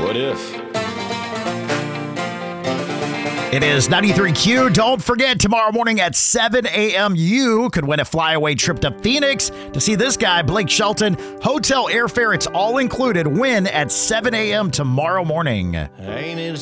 What if? It is 93Q. Don't forget, tomorrow morning at 7 a.m., you could win a flyaway trip to Phoenix to see this guy, Blake Shelton. Hotel airfare, it's all included. Win at 7 a.m. tomorrow morning. Ain't it